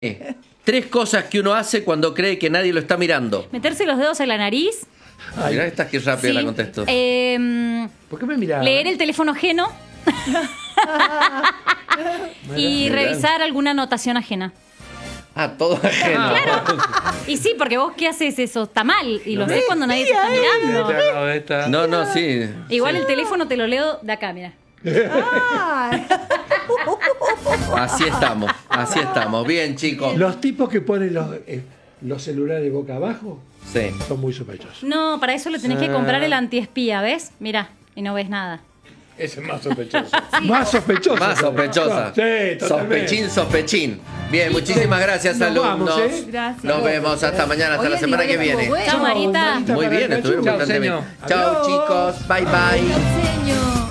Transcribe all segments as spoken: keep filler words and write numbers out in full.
Eh, Tres cosas que uno hace cuando cree que nadie lo está mirando. Meterse los dedos en la nariz. Ay, mirá esta que rápido Sí. la contesto. Eh, ¿Por qué me miraba? leer el teléfono ajeno. Y Mirá. revisar alguna anotación ajena. Ah, todo ajeno. Claro. Y sí, porque vos qué haces eso, está mal. Y lo No ves me- cuando nadie te está mirando. No, no, sí. Igual sí. el teléfono te lo leo de acá, mira. Así estamos, así estamos. Bien, chicos. Los tipos que ponen los, eh, los celulares boca abajo Sí. son muy sospechosos. No, para eso le tenés que comprar el antiespía, ¿ves? Mira, y no ves nada. Ese es más sospechoso. Más sospechoso. Más sospechosa. Sí, totalmente. Sospechín, sospechín. Bien, muchísimas gracias, Nos alumnos. vamos, ¿eh? Gracias. Nos vemos hasta mañana, hasta Hoy la el semana que nivel viene. estuvo bueno. Chao, Marita. Muy bien, estuvieron Chao, bastante bien. señor. Chao, Adiós. chicos. Bye, bye. Señor.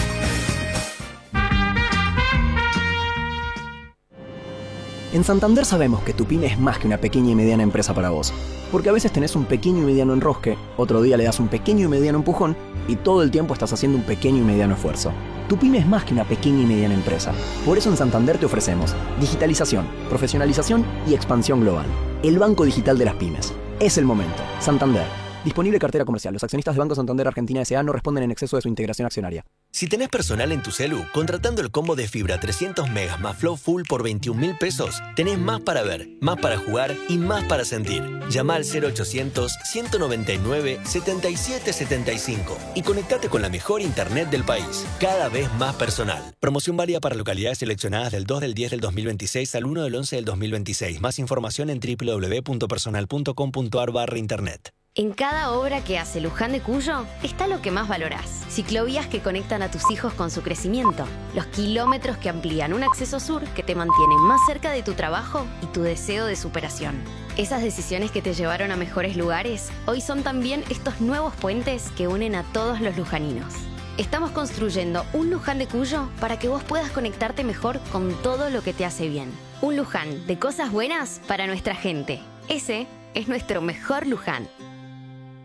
En Santander sabemos que tu pyme es más que una pequeña y mediana empresa para vos. Porque a veces tenés un pequeño y mediano enrosque, otro día le das un pequeño y mediano empujón y todo el tiempo estás haciendo un pequeño y mediano esfuerzo. Tu pyme es más que una pequeña y mediana empresa. Por eso en Santander te ofrecemos digitalización, profesionalización y expansión global. El banco digital de las pymes. Es el momento. Santander. Disponible cartera comercial. Los accionistas de Banco Santander Argentina S A no responden en exceso de su integración accionaria. Si tenés personal en tu celu, contratando el combo de fibra trescientos megas más Flow Full por veintiún mil pesos, tenés más para ver, más para jugar y más para sentir. Llama al cero ochocientos, ciento noventa y nueve, setenta y siete setenta y cinco y conectate con la mejor internet del país. Cada vez más personal. Promoción válida para localidades seleccionadas del dos del diez del dos mil veintiséis al uno del once del dos mil veintiséis. Más información en doble u doble u doble u punto personal punto com punto a r barra internet. En cada obra que hace Luján de Cuyo está lo que más valorás. Ciclovías que conectan a tus hijos con su crecimiento. Los kilómetros que amplían un acceso sur que te mantienen más cerca de tu trabajo y tu deseo de superación. Esas decisiones que te llevaron a mejores lugares, hoy son también estos nuevos puentes que unen a todos los lujaninos. Estamos construyendo un Luján de Cuyo para que vos puedas conectarte mejor con todo lo que te hace bien. Un Luján de cosas buenas para nuestra gente. Ese es nuestro mejor Luján.